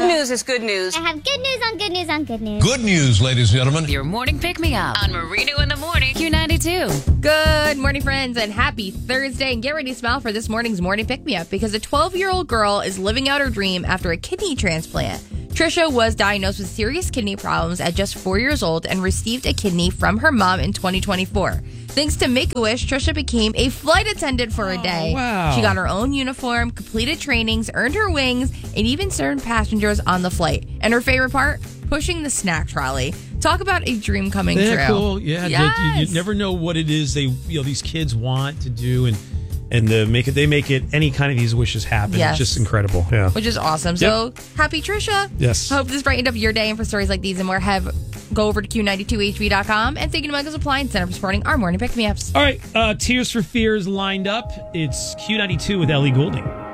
news is good news. I have good news on good news on good news. Good news, ladies and gentlemen. Your morning pick-me-up on Marino in the Morning, Q92. Good morning, friends, and happy Thursday. And get ready to smile for this morning's morning pick-me-up because a 12-year-old girl is living out her dream after a kidney transplant. Trisha was diagnosed with serious kidney problems at just 4 years old and received a kidney from her mom in 2024. Thanks to Make-A-Wish, Trisha became a flight attendant for a day. Wow. She got her own uniform, completed trainings, earned her wings, and even served passengers on the flight. And her favorite part? Pushing the snack trolley. Talk about a dream coming true. Cool. Yeah, Yes. you never know what it is these kids want to do, and they make it any kind of these wishes happen. Yes. It's just incredible. Yeah. Which is awesome. So, happy Trisha. Yes. Hope this brightened up your day. And for stories like these and more, go over to Q92HV.com and thank you to Michael's Appliance Center for supporting our morning pick-me-ups. All right. Tears for Fears lined up. It's Q92 with Ellie Goulding.